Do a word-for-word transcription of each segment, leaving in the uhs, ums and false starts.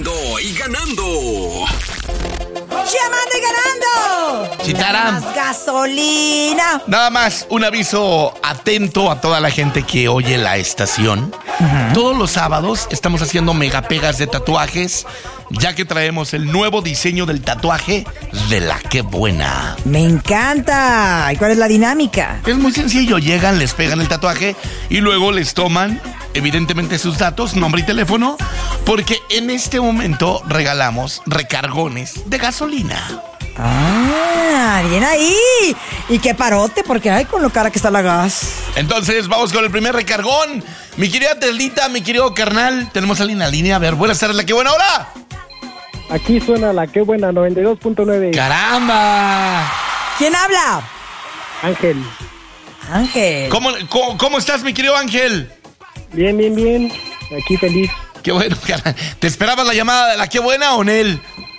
llamando y ganando. ¡Llamando y ganando! Chitaram. Más gasolina. Nada más un aviso atento a toda la gente que oye la estación. Uh-huh. Todos los sábados estamos haciendo megapegas de tatuajes, ya que traemos el nuevo diseño del tatuaje de la Qué Buena. Me encanta. ¿Y cuál es la dinámica? Es muy sencillo. Llegan, les pegan el tatuaje y luego les toman, evidentemente, sus datos, nombre y teléfono, porque en este momento regalamos recargones de gasolina. Ah, bien ahí. Y qué parote, porque ay, con lo cara que está la gas. Entonces, vamos con el primer recargón. Mi querida Telita, mi querido carnal, tenemos a alguien en la línea. A ver, buenas tardes, la Qué Buena, hola. Aquí suena la Qué Buena, noventa y dos punto nueve. ¡Caramba! ¿Quién habla? Ángel. Ángel. ¿Cómo, cómo, cómo estás, mi querido Ángel? Bien, bien, bien. Aquí feliz. Qué bueno, carnal. ¿Te esperabas la llamada de la Qué Buena o Nel?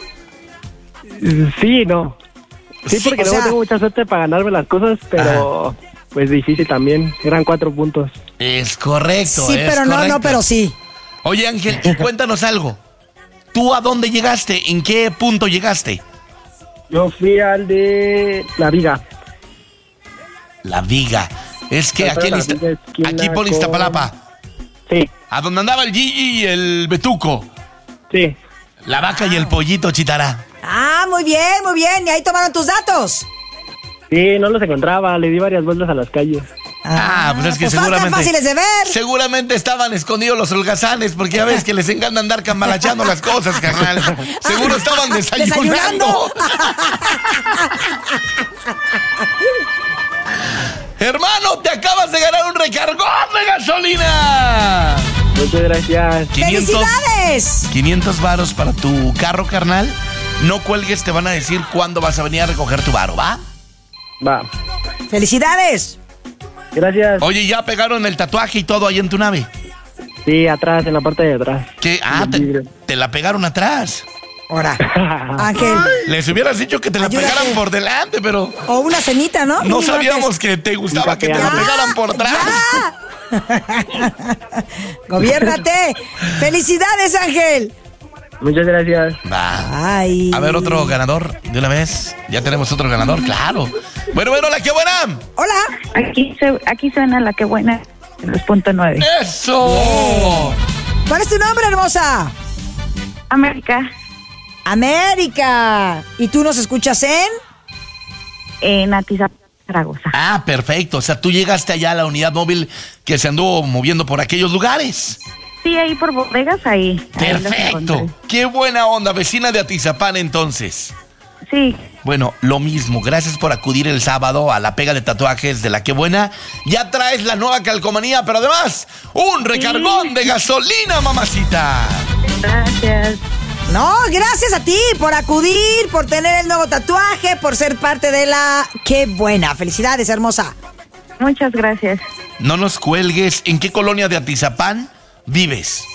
Sí, no. Sí, Sí, porque o luego sea- tengo mucha suerte para ganarme las cosas, pero pues difícil también. Eran cuatro puntos. Es correcto, Sí, es pero no, correcto. no, pero sí. Oye, Ángel, y cuéntanos algo. ¿Tú a dónde llegaste? ¿En qué punto llegaste? Yo fui al de La Viga. La Viga. Es que Atrás aquí, en de la Izta- Viga, esquina aquí por con- Iztapalapa. Sí, A donde andaba el Gigi y el Betuco. sí. La vaca y el pollito, Chitara. Ah, muy bien, muy bien. Y ahí tomaron tus datos. Sí, no los encontraba. Le di varias vueltas a las calles. Ah, pues es que pues seguramente... están fáciles de ver. Seguramente estaban escondidos los holgazanes, porque ya ves que les encanta andar cambalachando las cosas, carnal. Seguro estaban desayunando. Desayunando. Hermano, te acabas de ganar un recargón de gasolina. Muchas gracias. ¡Felicidades! quinientos varos para tu carro, carnal. No cuelgues, te van a decir cuándo vas a venir a recoger tu varo, ¿va? Va. ¡Felicidades! Gracias. Oye, ya pegaron el tatuaje y todo ahí en tu nave. Sí, atrás, en la parte de atrás. ¿Qué? Ah, te, te la pegaron atrás. Ahora, Ángel. Les hubieras dicho que te la Ayúdate. pegaran por delante, pero O una cenita, ¿no? no Ni sabíamos martes. que te gustaba que te la Ya, pegaran por atrás. ¡Ya! ¡Gobiérnate! ¡Felicidades, Ángel! Muchas gracias. Va. Ay. A ver, otro ganador de una vez. Ya tenemos otro ganador, claro. Bueno, bueno, la Qué Buena. Hola. Aquí, se, aquí suena la Qué Buena, dos punto nueve. ¡Eso! ¿Cuál es tu nombre, hermosa? América, América. ¿Y tú nos escuchas en? en Atizapán, Zaragoza. Ah, perfecto. O sea, tú llegaste allá a la unidad móvil que se anduvo moviendo por aquellos lugares. Sí, ahí por bodegas, ahí. ahí los Perfecto. encontré. Qué buena onda, vecina de Atizapán, entonces. Sí, Bueno, lo mismo. Gracias por acudir el sábado a la pega de tatuajes de la Qué Buena. Ya traes la nueva calcomanía, pero además, un recargón Sí. de gasolina, mamacita. gracias. No, gracias a ti por acudir, por tener el nuevo tatuaje, por ser parte de la Qué Buena. Felicidades, hermosa. Muchas gracias. No nos cuelgues. ¿En qué colonia de Atizapán vives?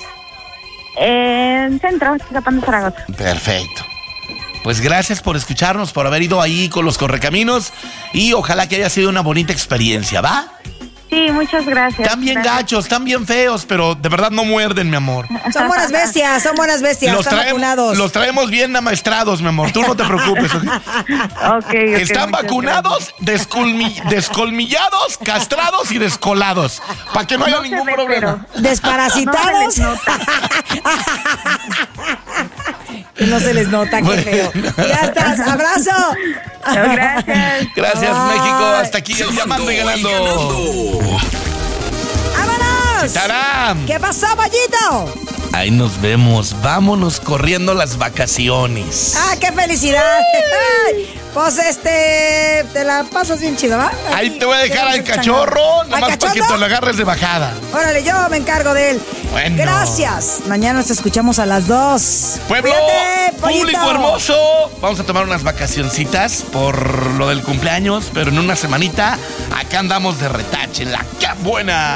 En Centro, Atizapán de Zaragoza. Perfecto. Pues gracias por escucharnos, por haber ido ahí con los correcaminos y ojalá que haya sido una bonita experiencia, ¿va? Sí, muchas gracias. Están bien Gracias. gachos, están bien feos, pero de verdad no muerden, mi amor. Son buenas bestias, son buenas bestias. Los, Están traem- vacunados. los traemos bien amaestrados, mi amor. Tú no te preocupes. ¿ok? Ok, ok, Están muchas vacunados, descolmi- descolmillados, castrados y descolados. Para que no haya No se ningún ve, problema. Desparasitados. No se les nota. Y no se les nota, qué Bueno. feo. Ya estás, abrazo. Gracias. Gracias, Ay. México. Hasta aquí el llamando y ganando. ¡Vámonos! ¡Tarán! ¿Qué pasó, pollito? Ahí nos vemos. Vámonos corriendo las vacaciones. ¡Ah, qué felicidad! Ay, pues este, te la pasas bien chido, ¿va? Ahí Aquí te voy a dejar al tenemos el cachorro, changarro. nada más ¿Al para que cachorro? te lo agarres de bajada. Órale, yo me encargo de él. Bueno. Gracias. Mañana nos escuchamos a las dos. Pueblo, Cuídate, pollito. público hermoso. Vamos a tomar unas vacacioncitas por lo del cumpleaños, pero en una semanita acá andamos de retache en la Qué Buena.